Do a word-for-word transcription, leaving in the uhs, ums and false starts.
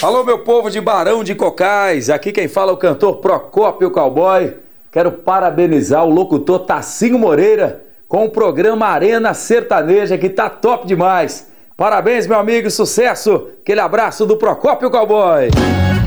Alô, meu povo de Barão de Cocais, aqui quem fala é o cantor Procópio Cowboy. Quero parabenizar o locutor Tacinho Moreira com o programa Arena Sertaneja, que tá top demais. Parabéns, meu amigo, sucesso! Aquele abraço do Procópio Cowboy.